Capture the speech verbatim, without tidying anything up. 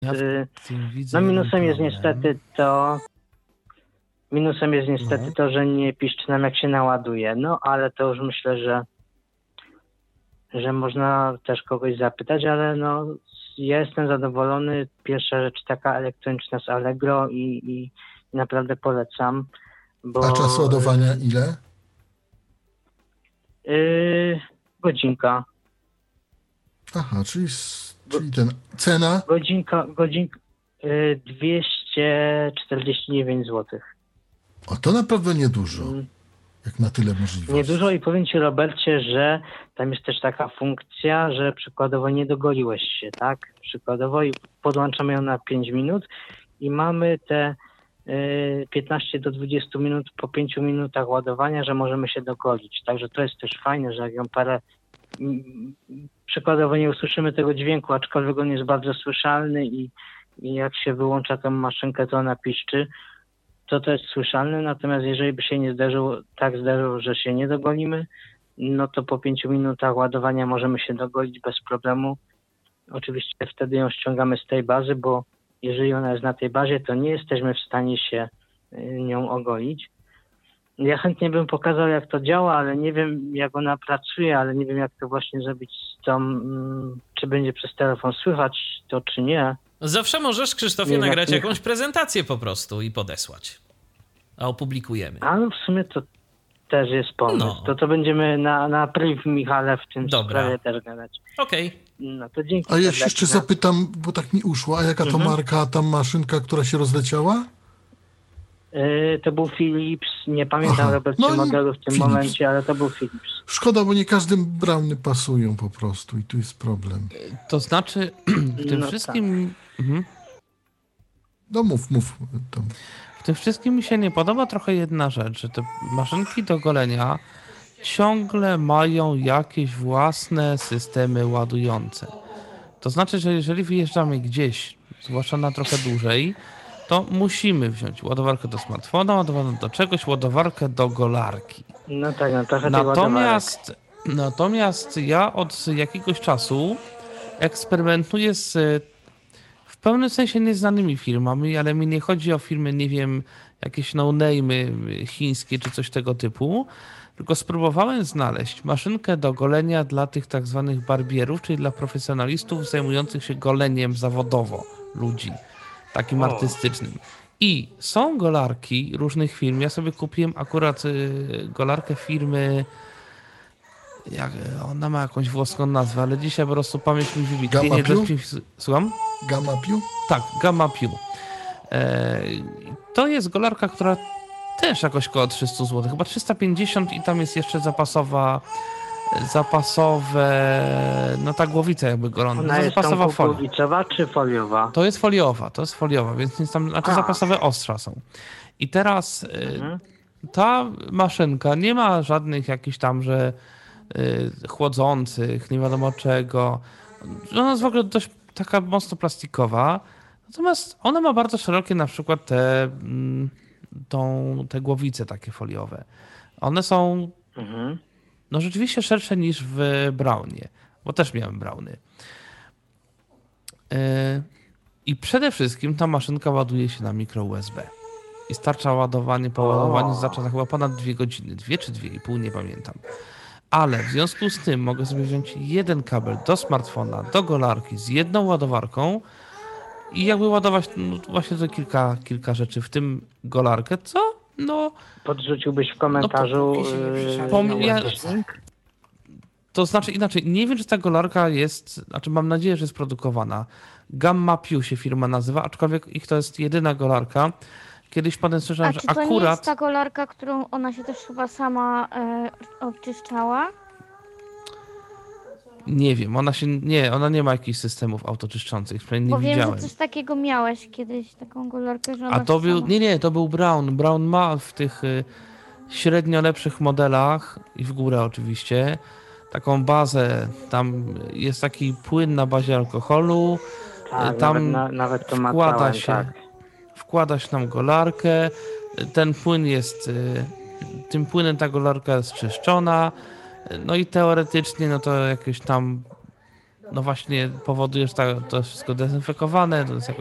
Ja y, w tym widzę no jeden minusem jest problem. niestety to, minusem jest niestety No. to, że nie piszczy nam jak się naładuje, no ale to już myślę, że że można też kogoś zapytać, ale no ja jestem zadowolony. Pierwsza rzecz taka elektroniczna z Allegro i, i naprawdę polecam, bo A czas ładowania ile? yy, godzinka. Aha, czyli, s- czyli ten cena. Godzinka, godzinka yy, dwieście czterdzieści dziewięć złotych. O, to naprawdę niedużo, Mm. jak na tyle możliwości. Niedużo i powiem Ci, Robercie, że tam jest też taka funkcja, że przykładowo nie dogoliłeś się, tak? Przykładowo i podłączamy ją na pięć minut i mamy te y, piętnaście do dwudziestu minut po pięciu minutach ładowania, że możemy się dogolić. Także to jest też fajne, że jak ją parę mm, przykładowo nie usłyszymy tego dźwięku, aczkolwiek on jest bardzo słyszalny i, i jak się wyłącza tą maszynkę, to ona piszczy. To to jest słyszalne, natomiast jeżeli by się nie zdarzyło, tak zdarzyło, że się nie dogolimy, no to po pięciu minutach ładowania możemy się dogolić bez problemu. Oczywiście wtedy ją ściągamy z tej bazy, bo jeżeli ona jest na tej bazie, to nie jesteśmy w stanie się y, nią ogolić. Ja chętnie bym pokazał, jak to działa, ale nie wiem, jak ona pracuje, ale nie wiem, jak to właśnie zrobić z tą, mm, czy będzie przez telefon słychać to, czy nie. Zawsze możesz, Krzysztofie, Nie, nagrać nie. jakąś prezentację po prostu i podesłać. A opublikujemy. A no w sumie to też jest pomysł. No. To to będziemy na, na priv Michale w tym Dobra. sprawie też gadać. Okej. No to dzięki. A ja się serdecznie. jeszcze zapytam, bo tak mi uszło, a jaka to Mhm. marka, ta maszynka, która się rozleciała? Y, to był Philips, nie pamiętam Aha. Robercie No i modelu w tym Philips. momencie, ale to był Philips. Szkoda, bo nie każdym browny pasują po prostu i tu jest problem. To znaczy, w tym No wszystkim... Mhm. No mów, mów. Tam. W tym wszystkim mi się nie podoba trochę jedna rzecz, że te maszynki do golenia ciągle mają jakieś własne systemy ładujące. To znaczy, że jeżeli wyjeżdżamy gdzieś, zwłaszcza na trochę dłużej, to musimy wziąć ładowarkę do smartfona, ładowarkę do czegoś, ładowarkę do golarki. No tak, no trochę tej ładowarek. Natomiast, natomiast ja od jakiegoś czasu eksperymentuję z w pewnym sensie nieznanymi firmami, ale mi nie chodzi o firmy, nie wiem, jakieś no-name'y chińskie czy coś tego typu, tylko spróbowałem znaleźć maszynkę do golenia dla tych tak zwanych barbierów, czyli dla profesjonalistów zajmujących się goleniem zawodowo ludzi, takim O. artystycznym. I są golarki różnych firm. Ja sobie kupiłem akurat y, golarkę firmy, jak, ona ma jakąś włoską nazwę, ale dzisiaj po prostu pamięć mi wybitnie. Gamma Nie, Piu? nie, Słucham? Gamma Piu? Tak, Gamma Piu. E, to jest golarka, która też jakoś koło trzysta złotych, chyba trzysta pięćdziesiąt i tam jest jeszcze zapasowa, zapasowe, no ta głowica jakby goląca, Ona no, jest zapasowa tą folia. kukułkicowa czy foliowa? To jest foliowa, to jest foliowa, więc nic tam, znaczy A. zapasowe ostrza są. I teraz y, Mhm. ta maszynka nie ma żadnych jakichś tam, że y, chłodzących, nie wiadomo czego. Ona jest w ogóle dość taka mocno plastikowa. Natomiast ona ma bardzo szerokie na przykład te, mm, tą, te głowice takie foliowe. One są Mhm. no rzeczywiście szersze niż w Brownie, bo też miałem Browny. Yy, I przede wszystkim ta maszynka ładuje się na mikro U S B. I starcza ładowanie, po ładowaniu starcza za chyba ponad dwie godziny, dwie czy dwie i pół, nie pamiętam. Ale w związku z tym mogę sobie wziąć jeden kabel do smartfona, do golarki z jedną ładowarką i jakby ładować no, właśnie to kilka, kilka rzeczy, w tym golarkę, co? No, Podrzuciłbyś w komentarzu No, yy, pomija- link? to znaczy inaczej, nie wiem, czy ta golarka jest, znaczy mam nadzieję, że jest produkowana. Gamma Piu się firma nazywa, aczkolwiek ich to jest jedyna golarka. Kiedyś potem słyszałem, A że czy to nie akurat... jest ta golarka, którą ona się też chyba sama e, obczyszczała? Nie wiem, ona się, nie, ona nie ma jakichś systemów autoczyszczących, przynajmniej Bo nie wiem, widziałem. że coś takiego miałeś kiedyś, taką golarkę, że ona A to się był, sama... nie, nie, to był Brown. Brown ma w tych y, średnio lepszych modelach i w górę oczywiście taką bazę, tam jest taki płyn na bazie alkoholu, Tak, tam nawet, na, nawet to wkłada macałem, się, tak. wkłada się tam golarkę, ten płyn jest, y, tym płynem ta golarka jest czyszczona, no i teoretycznie no to jakieś tam no właśnie powoduje, że ta, to jest wszystko dezynfekowane, to jest